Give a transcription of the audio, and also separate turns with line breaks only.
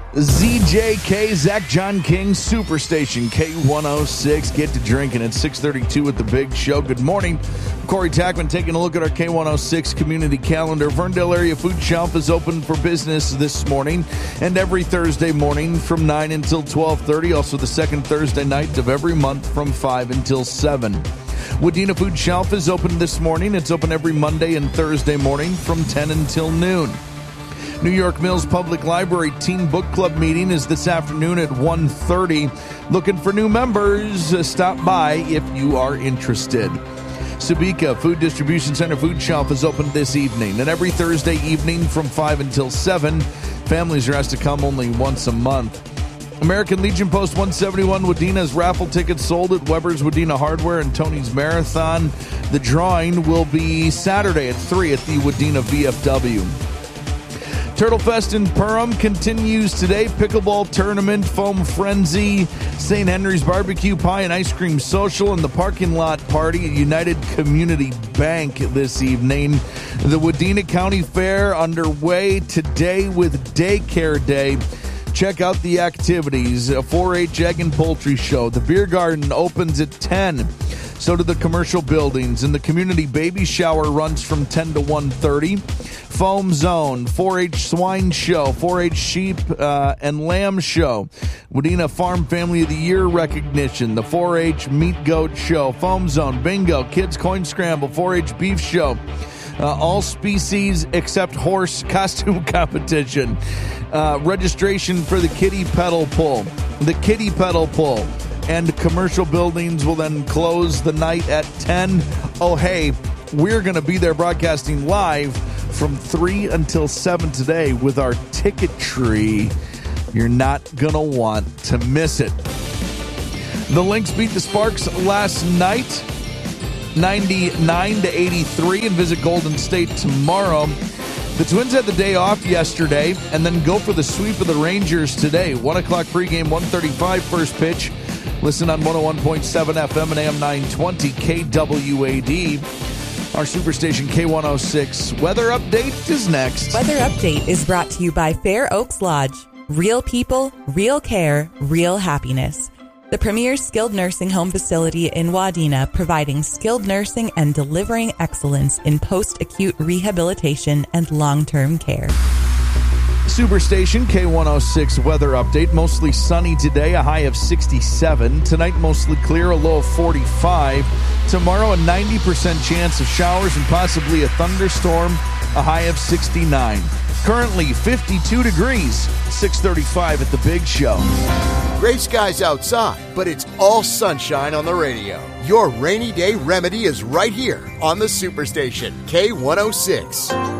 ZJK, Zach John King, Superstation K106. Get to drinking at 6:32 at the Big Show. Good morning. Corey Tackman taking a look at our K106 community calendar. Ferndale Area Food Shelf is open for business this morning and every Thursday morning from 9 until 12:30. Also the second Thursday night of every month from 5 until 7. Wadena Food Shelf is open this morning. It's open every Monday and Thursday morning from 10 until noon. New York Mills Public Library Teen Book Club meeting is this afternoon at 1:30. Looking for new members? Stop by if you are interested. Sabika Food Distribution Center Food Shelf is open this evening, and every Thursday evening from 5 until 7. Families are asked to come only once a month. American Legion Post 171 Wadena's raffle tickets sold at Weber's Wadena Hardware and Tony's Marathon. The drawing will be Saturday at 3 at the Wadena VFW. Turtle Fest in Perham continues today. Pickleball tournament, foam frenzy, St. Henry's barbecue pie and ice cream social, and the parking lot party at United Community Bank this evening. The Wadena County Fair underway today with Daycare Day. Check out the activities. A 4-H egg and poultry show. The beer garden opens at 10. So do the commercial buildings. And the community baby shower runs from 10 to 1:30. Foam Zone, 4-H swine show, 4-H sheep and lamb show. Wadena Farm Family of the Year recognition. The 4-H meat goat show. Foam Zone, bingo, kids coin scramble, 4-H beef show. All species except horse costume competition. Registration for the kiddie pedal pull. The kiddie pedal pull. And commercial buildings will then close the night at 10. Oh, hey, we're going to be there broadcasting live from 3 until 7 today with our ticket tree. You're not going to want to miss it. The Lynx beat the Sparks last night, 99-83, and visit Golden State tomorrow. The Twins had the day off yesterday and then go for the sweep of the Rangers today. 1 o'clock pregame, 1:35 first pitch. Listen on 101.7 FM and AM 920 KWAD. Our Superstation K106 weather update is next.
Weather update is brought to you by Fair Oaks Lodge. Real people, real care, real happiness. The premier skilled nursing home facility in Wadena, providing skilled nursing and delivering excellence in post-acute rehabilitation and long-term care.
Superstation K106 weather update. Mostly sunny today, a high of 67. Tonight, mostly clear, a low of 45. Tomorrow, a 90% chance of showers and possibly a thunderstorm, a high of 69. Currently, 52 degrees, 6:35 at the Big Show.
Gray skies outside, but it's all sunshine on the radio. Your rainy day remedy is right here on the Superstation K106.